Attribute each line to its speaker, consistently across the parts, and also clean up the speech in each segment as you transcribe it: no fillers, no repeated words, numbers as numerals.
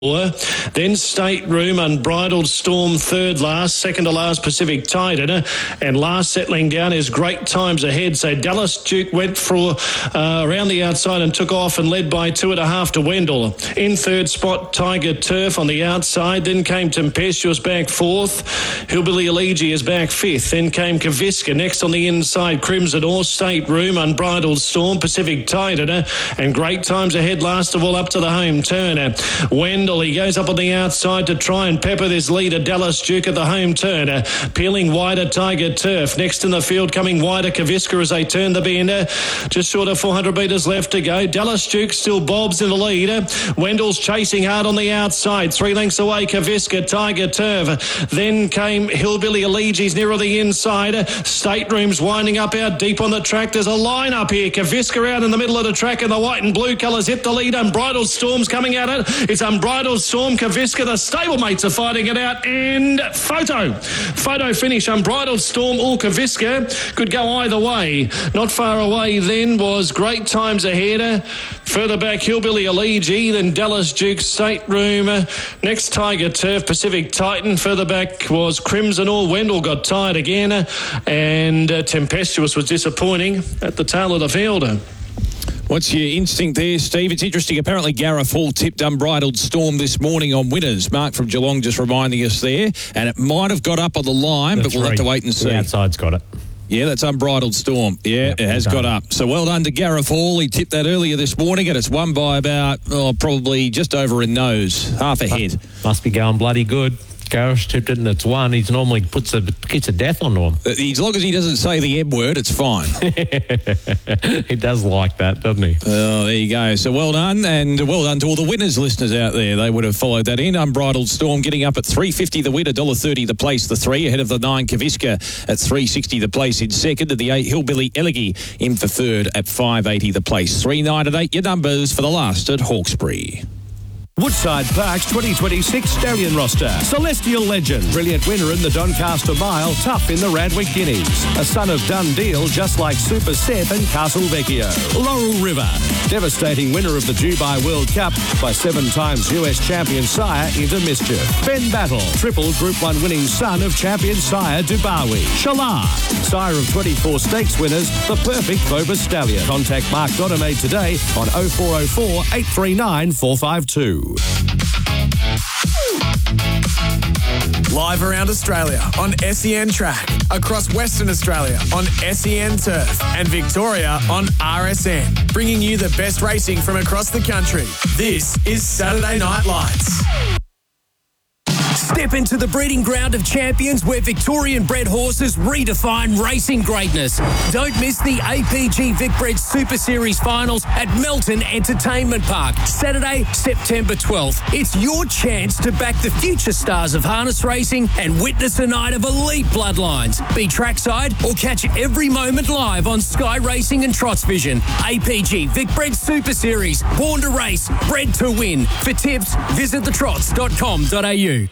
Speaker 1: Then Stateroom, Unbridled Storm, third last, second to last Pacific Titan, and last settling down is Great Times Ahead. So Dallas Duke went for around the outside and took off and led by 2.5 to Wendell. In third spot, Tiger Turf on the outside. Then came Tempestuous back fourth. Hillbilly Elegy is back fifth. Then came Kaviska next on the inside. Crimson Horse, Stateroom, Unbridled Storm, Pacific Titan, and Great Times Ahead last of all up to the home turn. Wendell, he goes up on the outside to try and pepper this leader, Dallas Duke at the home turn. Peeling wider, Tiger Turf. Next in the field, coming wider, Kaviska as they turn the bend. Just short of 400 metres left to go. Dallas Duke still bobs in the lead. Wendell's chasing hard on the outside. 3 lengths away, Kaviska, Tiger Turf. Then came Hillbilly Elegies nearer the inside. Stateroom's winding up out deep on the track. There's a line up here. Kaviska out in the middle of the track in the white and blue colours hit the lead. Unbridled Storm's coming at it. It's Unbridled Storm, Kaviska, the stablemates are fighting it out, and Photo finish, Unbridled Storm or Kaviska, could go either way. Not far away then was Great Times Ahead. Further back, Hillbilly Elegy, then Dallas Duke, Stateroom. Next, Tiger Turf, Pacific Titan. Further back was Crimson All. Wendell got tired again, and Tempestuous was disappointing at the tail of the field.
Speaker 2: What's your instinct there, Steve? It's interesting. Apparently, Gareth Hall tipped Unbridled Storm this morning on winners. Mark from Geelong just reminding us there. And it might have got up on the line, but we'll have to wait and see.
Speaker 3: The outside's got it.
Speaker 2: Yeah, that's Unbridled Storm. Yeah, it has got up. So well done to Gareth Hall. He tipped that earlier this morning, and it's won by about, probably just over a nose, half a head.
Speaker 3: Must be going bloody good. Gareth tipped it and it's won. He normally puts a kiss of death onto him.
Speaker 2: As long as he doesn't say the M word, it's fine.
Speaker 3: He does like that, doesn't he?
Speaker 2: Oh, there you go. So well done, and well done to all the winners listeners out there. They would have followed that in. Unbridled Storm getting up at $3.50 the win, $1.30 the place, the 3 ahead of the 9 Kaviska at $3.60 the place in second, and the 8 Hillbilly Elegy in for third at $5.80 the place. 3, 9 and 8 your numbers for the last at Hawkesbury.
Speaker 4: Woodside Park's 2026 Stallion roster. Celestial Legend, brilliant winner in the Doncaster Mile, tough in the Randwick Guineas. A son of Dundee, just like Super Seth and Castle Vecchio. Laurel River, devastating winner of the Dubai World Cup by 7 times US champion sire Into Mischief. Ben Battle, triple Group 1 winning son of champion sire Dubawi. Shalar, sire of 24 stakes winners, the perfect Clover Stallion. Contact Mark Godamade today on 0404 839 452.
Speaker 5: Live around Australia on SEN Track, across Western Australia on SEN Turf, and Victoria on RSN, bringing you the best racing from across the country. This is Saturday Night Lights.
Speaker 6: Step into the breeding ground of champions where Victorian bred horses redefine racing greatness. Don't miss the APG Vicbred Super Series finals at Melton Entertainment Park, Saturday, September 12th. It's your chance to back the future stars of harness racing and witness a night of elite bloodlines. Be trackside or catch every moment live on Sky Racing and Trots Vision. APG Vicbred Super Series, born to race, bred to win. For tips, visit thetrots.com.au.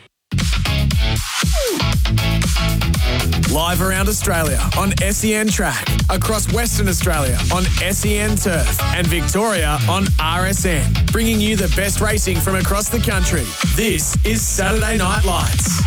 Speaker 5: Live around Australia on SEN Track, across Western Australia on SEN Turf, and Victoria on RSN, bringing you the best racing from across the country. This is Saturday Night Lights.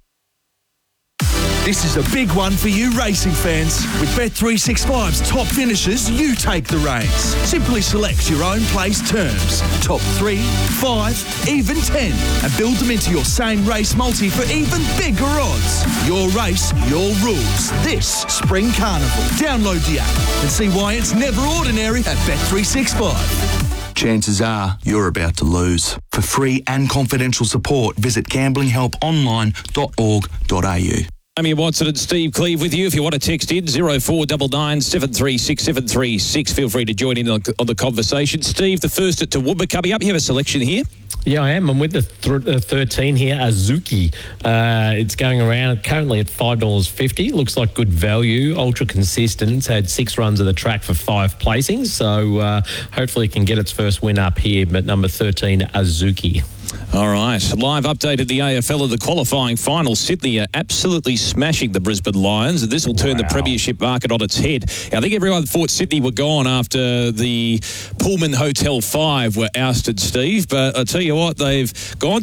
Speaker 7: This is a big one for you racing fans. With Bet365's top finishers, you take the reins. Simply select your own place terms. Top 3, 5, even 10. And build them into your same race multi for even bigger odds. Your race, your rules. This Spring Carnival. Download the app and see why it's never ordinary at Bet365.
Speaker 8: Chances are you're about to lose. For free and confidential support, visit gamblinghelponline.org.au.
Speaker 2: Amy Watson and Steve Cleve with you. If you want to text in, 0499 736 736. Feel free to join in on the conversation. Steve, the first at Toowoomba coming up. You have a selection here?
Speaker 3: Yeah, I am. I'm with the 13 here, Azuki. It's going around currently at $5.50. Looks like good value. Ultra consistent. It's had 6 runs of the track for 5 placings. So hopefully it can get its first win up here. But number 13, Azuki.
Speaker 2: All right. Live update at the AFL of the qualifying final. Sydney are absolutely smashing the Brisbane Lions, and this will turn the premiership market on its head. I think everyone thought Sydney were gone after the Pullman Hotel 5 were ousted, Steve, but I tell you what, they've gone to